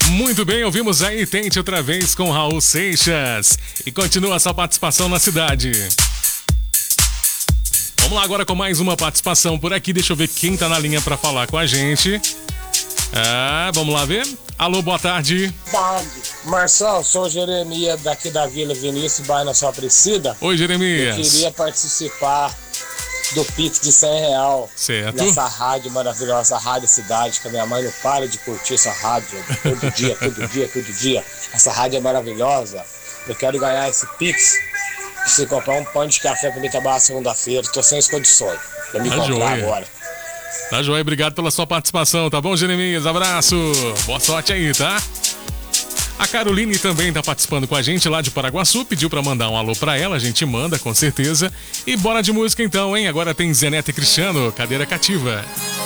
Muito bem, ouvimos aí Tente Outra Vez com Raul Seixas. E continua essa participação na cidade. Vamos lá agora com mais uma participação por aqui. Deixa eu ver quem tá na linha pra falar com a gente. Vamos lá ver. Alô, boa tarde. Marcelo, sou o Jeremias daqui da Vila Vinícius, bairro Nossa Aparecida. Oi, Jeremias. Eu queria participar do Pix de R$100. Certo. Nessa rádio maravilhosa, Rádio Cidade, que a minha mãe não para de curtir essa rádio todo dia. Essa rádio é maravilhosa. Eu quero ganhar esse Pix. Preciso comprar um pão de café pra mim trabalhar segunda-feira. Tô sem as condições pra me comprar joia. agora. Tá joia, obrigado pela sua participação, tá bom, Jeremias? Abraço, boa sorte aí, tá? A Caroline também tá participando com a gente lá de Paraguaçu, pediu pra mandar um alô pra ela, a gente manda, com certeza. E bora de música então, hein? Agora tem Zé Neto e Cristiano, Cadeira Cativa.